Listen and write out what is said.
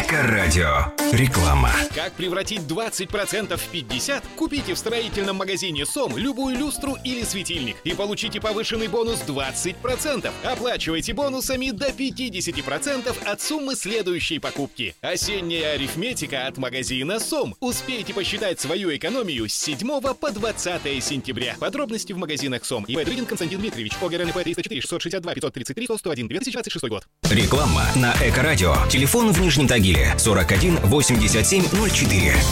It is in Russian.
Эко-радио. Реклама. Как превратить 20% в 50%? Купите в строительном магазине СОМ любую люстру или светильник и получите повышенный бонус 20%. Оплачивайте бонусами до 50% от суммы следующей покупки. Осенняя арифметика от магазина СОМ. Успейте посчитать свою экономию с 7 по 20 сентября. Подробности в магазинах СОМ. ИП Дрыгин Константин Дмитриевич. ОГРНП 304 662 533 101 2026 год. Реклама на Эко-радио. Телефон в Нижнем Тагиле 41 87 04.